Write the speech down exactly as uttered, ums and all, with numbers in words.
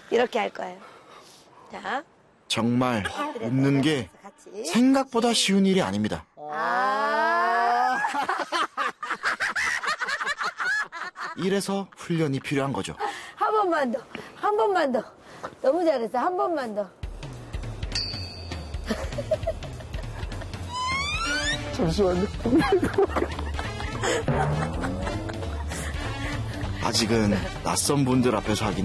이렇게 할 거예요. 자. 정말 웃는 게 생각보다 쉬운 일이 아닙니다. 아. 이래서 훈련이 필요한 거죠. 한 번만 더. 한 번만 더. 너무 잘했어. 한 번만 더. 잠시만요. 아직은 낯선 분들 앞에서 하긴